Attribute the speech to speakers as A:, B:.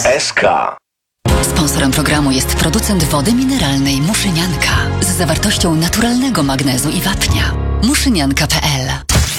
A: SK.
B: Sponsorem programu jest producent wody mineralnej Muszynianka z zawartością naturalnego magnezu i wapnia. Muszynianka.pl